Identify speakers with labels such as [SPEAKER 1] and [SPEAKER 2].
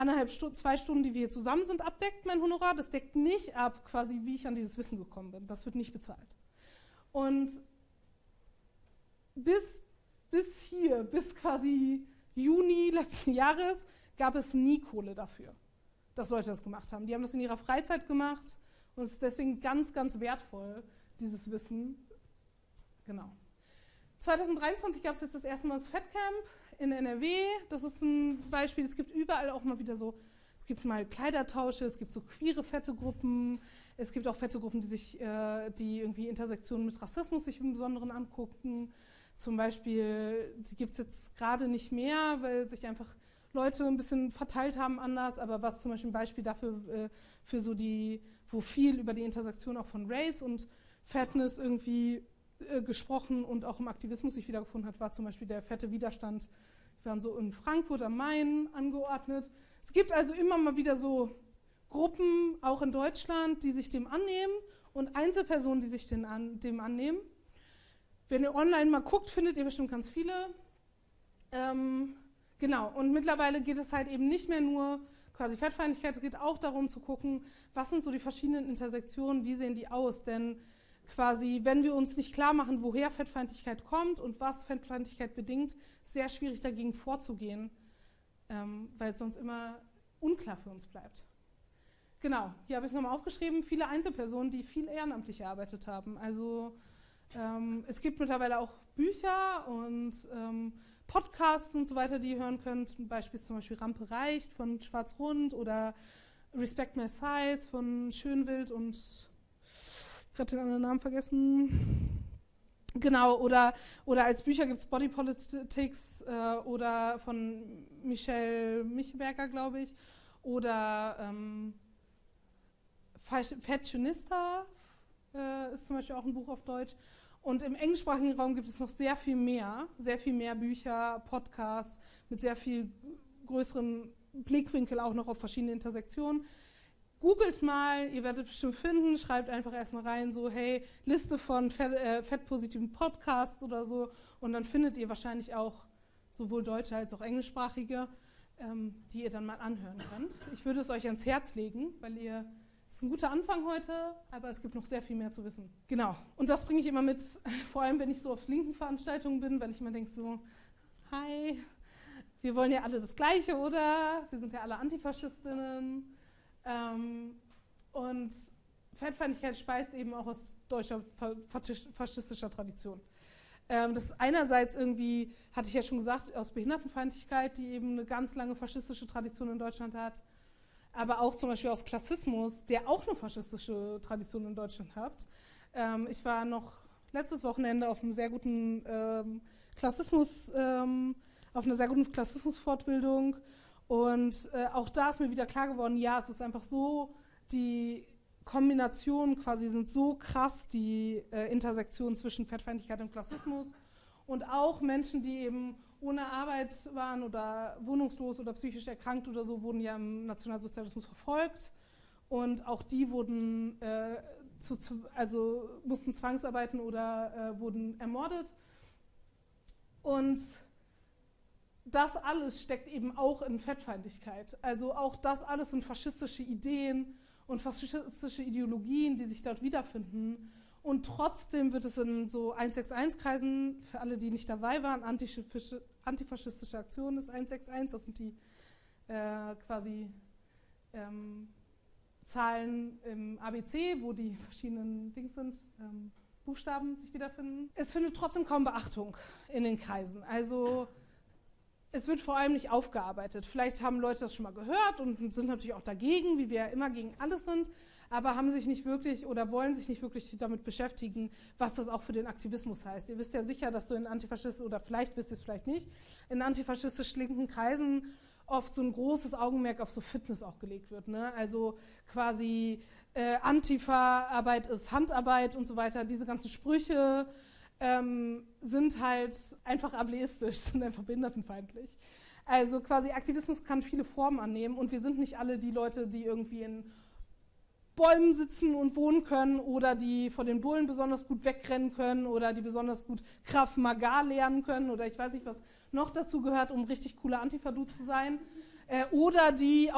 [SPEAKER 1] 2 Stunden, die wir hier zusammen sind, abdeckt, mein Honorar. Das deckt nicht ab, quasi, wie ich an dieses Wissen gekommen bin. Das wird nicht bezahlt. Und bis quasi Juni letzten Jahres gab es nie Kohle dafür, dass Leute das gemacht haben. Die haben das in ihrer Freizeit gemacht und es ist deswegen ganz, ganz wertvoll, dieses Wissen. Genau. 2023 gab es jetzt das erste Mal das FedCamp in NRW. Das ist ein Beispiel, es gibt überall auch mal wieder so, es gibt mal Kleidertausche, es gibt so queere Fette-Gruppen, es gibt auch Fette-Gruppen, die irgendwie Intersektionen mit Rassismus sich im Besonderen angucken. Zum Beispiel, die gibt es jetzt gerade nicht mehr, weil sich einfach Leute ein bisschen verteilt haben anders, aber was zum Beispiel ein Beispiel dafür, für so wo viel über die Intersektion auch von Race und Fatness irgendwie gesprochen und auch im Aktivismus sich wiedergefunden hat, war zum Beispiel der fette Widerstand. Wir waren so in Frankfurt am Main angeordnet. Es gibt also immer mal wieder so Gruppen, auch in Deutschland, die sich dem annehmen und Einzelpersonen, die sich dem annehmen. Wenn ihr online mal guckt, findet ihr bestimmt ganz viele. Genau, und mittlerweile geht es halt eben nicht mehr nur quasi Fettfeindlichkeit, es geht auch darum zu gucken, was sind so die verschiedenen Intersektionen, wie sehen die aus, denn quasi, wenn wir uns nicht klar machen, woher Fettfeindlichkeit kommt und was Fettfeindlichkeit bedingt, ist sehr schwierig dagegen vorzugehen, weil es sonst immer unklar für uns bleibt. Genau, hier habe ich es nochmal aufgeschrieben, viele Einzelpersonen, die viel ehrenamtlich gearbeitet haben. Also es gibt mittlerweile auch Bücher und Podcasts und so weiter, die ihr hören könnt. Ein Beispiel ist zum Beispiel Rampe reicht von Schwarz-Rund oder Respect My Size von Schönwild und gerade den anderen Namen vergessen. Genau, oder als Bücher gibt es Body Politics oder von Michelle Michelberger, glaube ich, oder Fashionista ist zum Beispiel auch ein Buch auf Deutsch. Und im englischsprachigen Raum gibt es noch sehr viel mehr Bücher, Podcasts mit sehr viel größerem Blickwinkel auch noch auf verschiedene Intersektionen. Googelt mal, ihr werdet bestimmt finden, schreibt einfach erstmal rein, so hey, Liste von fettpositiven Podcasts oder so und dann findet ihr wahrscheinlich auch sowohl deutsche als auch englischsprachige, die ihr dann mal anhören könnt. Ich würde es euch ans Herz legen, weil es ist ein guter Anfang heute, aber es gibt noch sehr viel mehr zu wissen. Genau, und das bringe ich immer mit, vor allem wenn ich so auf linken Veranstaltungen bin, weil ich immer denke so, hi, wir wollen ja alle das Gleiche, oder? Wir sind ja alle Antifaschistinnen. Und Fettfeindlichkeit speist eben auch aus deutscher faschistischer Tradition. Das ist einerseits irgendwie, hatte ich ja schon gesagt, aus Behindertenfeindlichkeit, die eben eine ganz lange faschistische Tradition in Deutschland hat, aber auch zum Beispiel aus Klassismus, der auch eine faschistische Tradition in Deutschland hat. Ich war noch letztes Wochenende auf einem sehr guten auf einer sehr guten Klassismusfortbildung und auch da ist mir wieder klar geworden, ja, es ist einfach so, die Kombinationen quasi sind so krass, die Intersektion zwischen Fettfeindlichkeit und Klassismus und auch Menschen, die eben ohne Arbeit waren oder wohnungslos oder psychisch erkrankt oder so, wurden ja im Nationalsozialismus verfolgt und auch die wurden mussten zwangsarbeiten oder wurden ermordet. Und das alles steckt eben auch in Fettfeindlichkeit. Also auch das alles sind faschistische Ideen und faschistische Ideologien, die sich dort wiederfinden. Und trotzdem wird es in so 161-Kreisen, für alle, die nicht dabei waren, antifaschistische Aktion ist 161, das sind die Zahlen im ABC, wo die verschiedenen Buchstaben sich wiederfinden. Es findet trotzdem kaum Beachtung in den Kreisen. Also es wird vor allem nicht aufgearbeitet. Vielleicht haben Leute das schon mal gehört und sind natürlich auch dagegen, wie wir ja immer gegen alles sind, aber haben sich nicht wirklich oder wollen sich nicht wirklich damit beschäftigen, was das auch für den Aktivismus heißt. Ihr wisst ja sicher, dass so in antifaschistischen, oder vielleicht wisst ihr es vielleicht nicht, in antifaschistisch linken Kreisen oft so ein großes Augenmerk auf so Fitness auch gelegt wird. Ne? Also quasi Antifa-Arbeit ist Handarbeit und so weiter. Diese ganzen Sprüche sind halt einfach ableistisch, sind einfach behindertenfeindlich. Also quasi Aktivismus kann viele Formen annehmen und wir sind nicht alle die Leute, die irgendwie in Bäumen sitzen und wohnen können oder die vor den Bullen besonders gut wegrennen können oder die besonders gut Krav Maga lernen können oder ich weiß nicht, was noch dazu gehört, um richtig cooler Antifa-Dude zu sein. Oder die